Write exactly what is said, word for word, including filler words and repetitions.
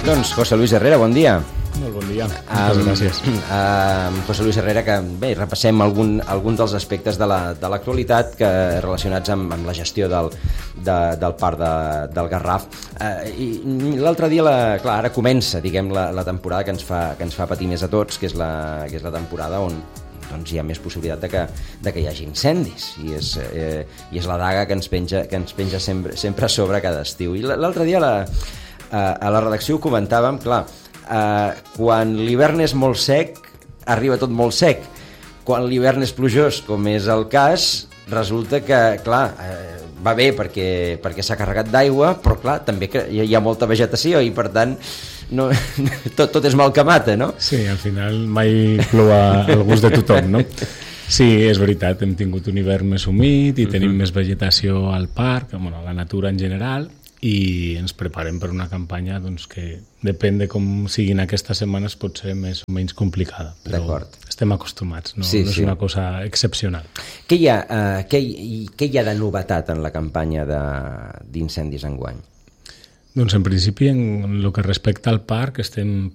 Doncs José Luis Herrera, bon dia. Molt bon dia, moltes um, gràcies. Um, José Luis Herrera, que bé, repassem algun, algun dels aspectes de l'actualitat la, que relacionats amb, amb la gestió del, de, del parc de, del Garraf. Uh, i l'altre dia, la, clar, ara comença, diguem, la, la temporada que ens, fa, que ens fa patir més a tots, que és la, que és la temporada on doncs hi ha més possibilitat de que, de que hi hagi incendis, i és, eh, i és la daga que ens penja, que ens penja sempre, sempre a sobre cada estiu. I l'altre dia la, a, a la redacció ho comentàvem, clar, eh, quan l'hivern és molt sec arriba tot molt sec, quan l'hivern és plujós, com és el cas, resulta que, clar, eh, va bé perquè, perquè s'ha carregat d'aigua, però clar, també que hi ha molta vegetació i per tant no, tot, tot és mal que mata, no? Sí, al final mai plou al gust de tothom, no? Sí, és veritat, hem tingut un hivern més humit i tenim uh-huh. més vegetació al parc, bueno, a la natura en general, i ens preparem per una campanya doncs, que depèn de com siguin aquestes setmanes pot ser més o menys complicada, però estem acostumats, no, sí, no és sí. una cosa excepcional. Què hi ha, uh, què, hi, què hi ha de novetat en la campanya d'incendis enguany? Doncs en principi, en el que respecta al parc, estem